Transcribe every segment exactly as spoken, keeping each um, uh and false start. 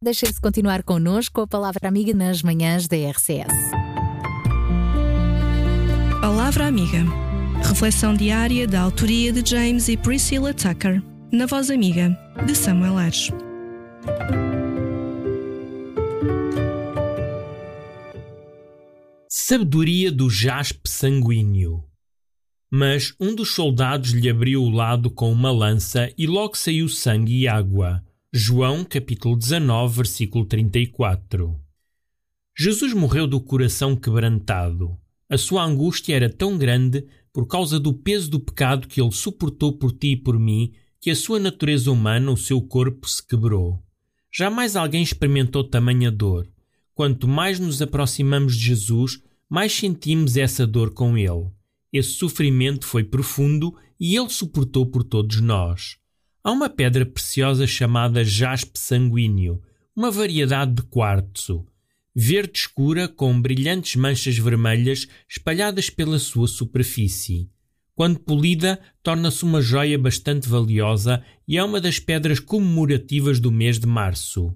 Deixem-se continuar connosco com a Palavra Amiga nas manhãs da R C S. Palavra Amiga. Reflexão diária da autoria de James e Priscilla Tucker, na voz amiga de Samuel Ares. Sabedoria do jaspe sanguíneo. Mas um dos soldados lhe abriu o lado com uma lança e logo saiu sangue e água. João capítulo dezanove, versículo trinta e quatro. Jesus morreu do coração quebrantado. A sua angústia era tão grande por causa do peso do pecado que ele suportou por ti e por mim, que a sua natureza humana, o seu corpo, se quebrou. Jamais alguém experimentou tamanha dor. Quanto mais nos aproximamos de Jesus, mais sentimos essa dor com ele. Esse sofrimento foi profundo e ele suportou por todos nós. Há uma pedra preciosa chamada jaspe sanguíneo, uma variedade de quartzo, verde escura com brilhantes manchas vermelhas espalhadas pela sua superfície. Quando polida, torna-se uma joia bastante valiosa e é uma das pedras comemorativas do mês de março.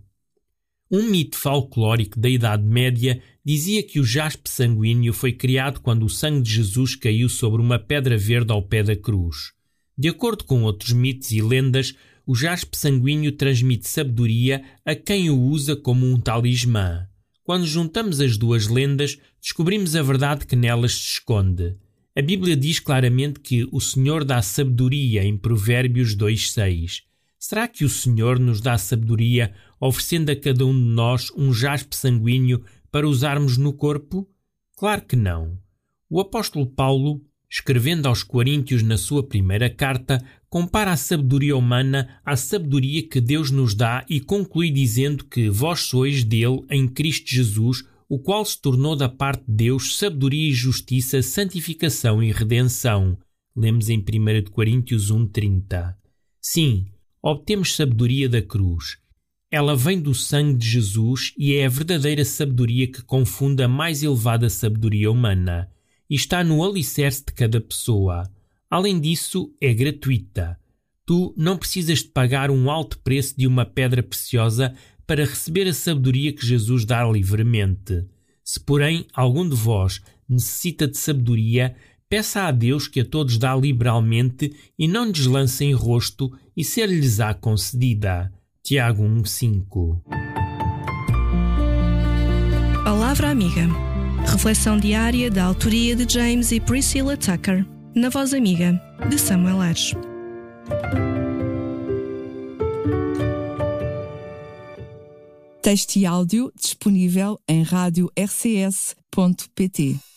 Um mito folclórico da Idade Média dizia que o jaspe sanguíneo foi criado quando o sangue de Jesus caiu sobre uma pedra verde ao pé da cruz. De acordo com outros mitos e lendas, o jaspe sanguíneo transmite sabedoria a quem o usa como um talismã. Quando juntamos as duas lendas, descobrimos a verdade que nelas se esconde. A Bíblia diz claramente que o Senhor dá sabedoria em Provérbios dois, seis. Será que o Senhor nos dá sabedoria oferecendo a cada um de nós um jaspe sanguíneo para usarmos no corpo? Claro que não. O apóstolo Paulo, escrevendo aos Coríntios na sua primeira carta, compara a sabedoria humana à sabedoria que Deus nos dá e conclui dizendo que vós sois dele em Cristo Jesus, o qual se tornou da parte de Deus sabedoria e justiça, santificação e redenção. Lemos em primeira Coríntios um, trinta. Sim, obtemos sabedoria da cruz. Ela vem do sangue de Jesus e é a verdadeira sabedoria que confunde a mais elevada sabedoria humana. E está no alicerce de cada pessoa. Além disso, é gratuita. Tu não precisas de pagar um alto preço de uma pedra preciosa para receber a sabedoria que Jesus dá livremente. Se, porém, algum de vós necessita de sabedoria, peça a Deus que a todos dá liberalmente e não lhes lance em rosto e ser-lhes-á concedida. Tiago um, cinco. Palavra Amiga. Reflexão diária da autoria de James e Priscilla Tucker, na voz amiga de Samuel Ares. Texto e áudio disponível em rádio r c s ponto p t.